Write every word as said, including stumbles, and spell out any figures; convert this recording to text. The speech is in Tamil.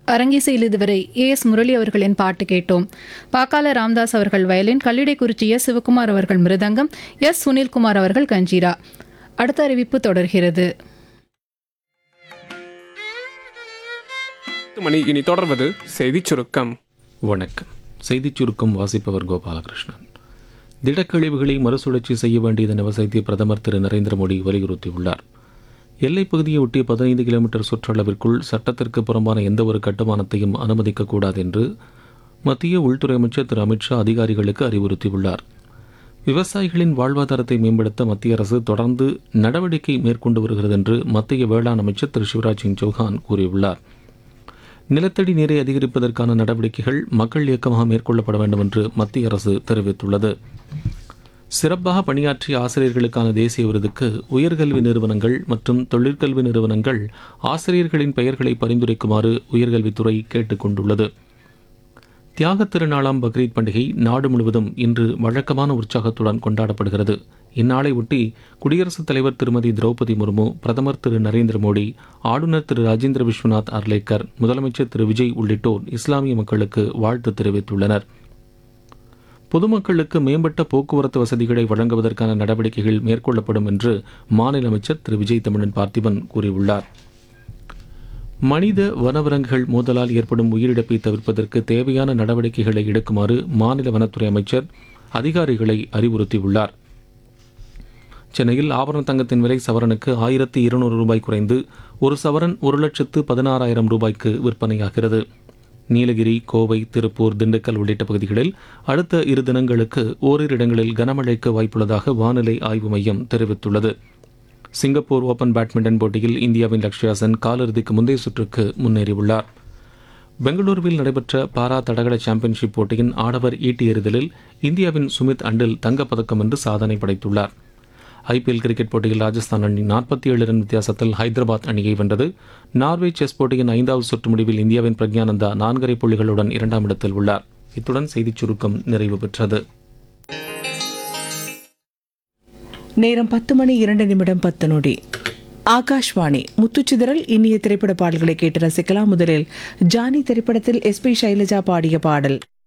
அரங்கிசையில் இதுவரை ஏ எஸ் முரளி அவர்களின் பாட்டு கேட்டோம். பாக்கால ராம்தாஸ் அவர்கள் வயலின், கல்லிடைக்குறிச்சி எஸ் சிவகுமார் அவர்கள் மிருதங்கம், எஸ் சுனில்குமார் அவர்கள் கஞ்சீரா. அடுத்த அறிவிப்பு தொடர்கிறது. மணி இனி தொடர்வது செய்திச் சுருக்கம். வணக்கம். செய்திச் சுருக்கம் வாசிப்பவர் கோபாலகிருஷ்ணன். திடக்கழிவுகளை மறுசுழற்சி செய்ய வேண்டியதன் அவசியத்தை பிரதமர் திரு நரேந்திர மோடி வலியுறுத்தியுள்ளார். எல்லைப் பகுதியை ஒட்டிய பதினைந்து கிலோமீட்டர் சுற்றளவிற்குள் சட்டத்திற்கு புறம்பான எந்தவொரு கட்டுமானத்தையும் அனுமதிக்கக்கூடாது என்று மத்திய உள்துறை அமைச்சர் திரு அமித்ஷா அதிகாரிகளுக்கு அறிவுறுத்தியுள்ளார். விவசாயிகளின் வாழ்வாதாரத்தை மேம்படுத்த மத்திய அரசு தொடர்ந்து நடவடிக்கை மேற்கொண்டு வருகிறது என்று மத்திய வேளாண் அமைச்சர் திரு சிவராஜ் சிங் சௌஹான் கூறியுள்ளார். நிலத்தடி நீரை அதிகரிப்பதற்கான நடவடிக்கைகள் மக்கள் இயக்கமாக மேற்கொள்ளப்பட வேண்டும் என்று மத்திய அரசு தெரிவித்துள்ளது. சிறப்பாக பணியாற்றிய ஆசிரியர்களுக்கான தேசிய விருதுக்கு உயர்கல்வி நிறுவனங்கள் மற்றும் தொழிற்கல்வி நிறுவனங்கள் ஆசிரியர்களின் பெயர்களை பரிந்துரைக்குமாறு உயர்கல்வித்துறை கேட்டுக் கொண்டுள்ளது. தியாகத் திருநாளாம் பக்ரீத் பண்டிகை நாடு முழுவதும் இன்று வழக்கமான உற்சாகத்துடன் கொண்டாடப்படுகிறது. இந்நாளை ஒட்டி குடியரசுத் தலைவர் திருமதி திரௌபதி முர்மு, பிரதமர் திரு நரேந்திர மோடி, ஆளுநர் திரு ராஜேந்திர விஸ்வநாத் அர்லேக்கர், முதலமைச்சர் திரு விஜய் உள்ளிட்டோர் இஸ்லாமிய மக்களுக்கு வாழ்த்து தெரிவித்துள்ளனர். பொதுமக்களுக்கு மேம்பட்ட போக்குவரத்து வசதிகளை வழங்குவதற்கான நடவடிக்கைகள் மேற்கொள்ளப்படும் என்று மாநில அமைச்சர் திரு விஜய் தமிழன் பார்த்திபன் கூறியுள்ளார். மனித வனவிலங்குகள் மோதலால் ஏற்படும் உயிரிழப்பை தவிர்ப்பதற்கு தேவையான நடவடிக்கைகளை எடுக்குமாறு மாநில வனத்துறை அமைச்சர் அதிகாரிகளை அறிவுறுத்தியுள்ளார். சென்னையில் ஆபரண தங்கத்தின் விலை சவரனுக்கு ஆயிரத்தி இருநூறு ரூபாய் குறைந்து ஒரு சவரன் ஒரு லட்சத்து பதினாறாயிரம் ரூபாய்க்கு விற்பனையாகிறது. நீலகிரி, கோவை, திருப்பூர், திண்டுக்கல் உள்ளிட்ட பகுதிகளில் அடுத்த இரு தினங்களுக்கு ஓரிரு இடங்களில் கனமழைக்கு வாய்ப்புள்ளதாக வானிலை ஆய்வு மையம் தெரிவித்துள்ளது. சிங்கப்பூர் ஓபன் பேட்மிண்டன் போட்டியில் இந்தியாவின் லக்ஷ்யா சென் காலிறுதிக்கு முந்தைய சுற்றுக்கு முன்னேறியுள்ளார். பெங்களூருவில் நடைபெற்ற பாரா தடகள சாம்பியன்ஷிப் போட்டியின் ஆடவர் ஈட்டி எறிதலில் இந்தியாவின் சுமித் அண்டில் தங்கப்பதக்கம் வென்று சாதனை படைத்துள்ளார். ஐபிஎல் கிரிக்கெட் போட்டியில் ராஜஸ்தான் அணி நாற்பத்தி ஏழு ரன் வித்தியாசத்தில் ஹைதராபாத் அணியை வென்றது. நார்வே செஸ் போட்டியின் ஐந்தாவது சுற்று முடிவில் இந்தியாவின் பிரக்ஞானந்தா நான்கரை புள்ளிகளுடன் இரண்டாம் இடத்தில் உள்ளார். இத்துடன் செய்திச் சுருக்கம் நிறைவு பெற்றது. நேரம் பத்து மணி இரண்டு நிமிடம் பத்து நொடி. ஆகாஷ்வாணி முத்துச்சிதறல். இனிய திரைப்பட பாடல்களை கேட்டு ரசிக்கலாம். முதலில் ஜானி திரைப்படத்தில் எஸ் பி சைலஜா பாடிய பாடல்.